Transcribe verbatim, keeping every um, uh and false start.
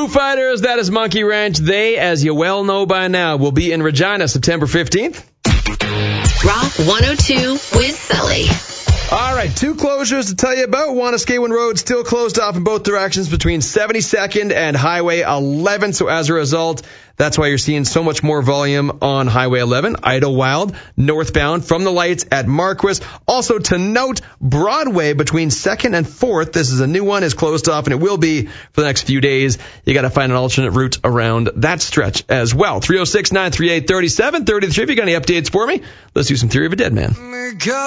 Foo Fighters, that is Monkey Ranch. They, as you well know by now, will be in Regina September fifteenth. Rock one oh two with Sully. All right, two closures to tell you about. Wanaskewan Road still closed off in both directions between seventy-second and Highway eleven. So as a result, that's why you're seeing so much more volume on Highway eleven. Idlewild, northbound from the lights at Marquis. Also to note, Broadway between second and fourth. This is a new one, is closed off, and it will be for the next few days. You got to find an alternate route around that stretch as well. three oh six, nine three eight, three seven three three. If you got any updates for me, let's do some Theory of a Dead Man.